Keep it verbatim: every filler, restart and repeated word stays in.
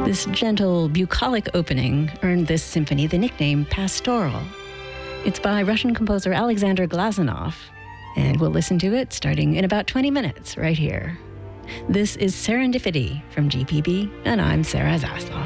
This gentle, bucolic opening earned this symphony the nickname Pastoral. It's by Russian composer Alexander Glazunov, and we'll listen to it starting in about twenty minutes right here. This is Serendipity from G P B, and I'm Sarah Zasloff.